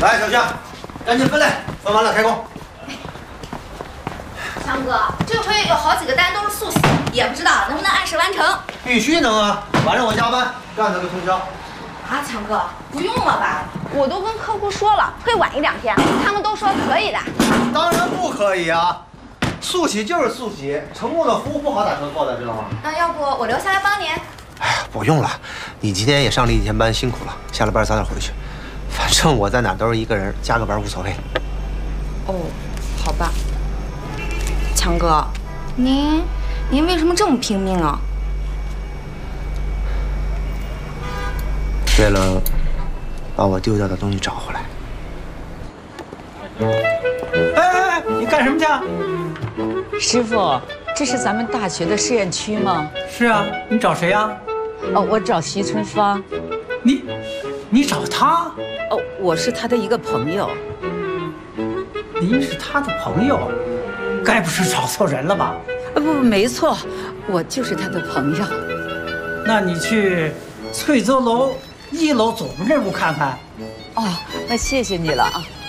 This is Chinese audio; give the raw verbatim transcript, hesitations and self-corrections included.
来，小香，赶紧分类，分完了开工。 强哥，这回有好几个单都是速写，也不知道能不能按时完成。 必须能啊！晚上我加班，干到个通宵。 啊，强哥，不用了吧？我都跟客户说了，会晚一两天，他们都说可以的。 当然不可以啊！速写就是速写，成功的服务不好打折扣的，知道吗？ 那要不我留下来帮您？ 哎呀，不用了，你今天也上了一天班，辛苦了，下了班早点回去。反正我在哪都是一个人，加个班无所谓。 哦，好吧。强哥，您您为什么这么拼命啊？ 为了把我丢掉的东西找回来。 哎哎哎，你干什么去啊？ 师傅，这是咱们大学的试验区吗？ 是啊，你找谁啊？ 哦，我找徐春芳。 你，你找他？ 哦，我是他的一个朋友。 您是他的朋友，该不是找错人了吧？ 呃，不，没错，我就是他的朋友。 那你去翠洲楼一楼总务部看看。 哦，那谢谢你了啊。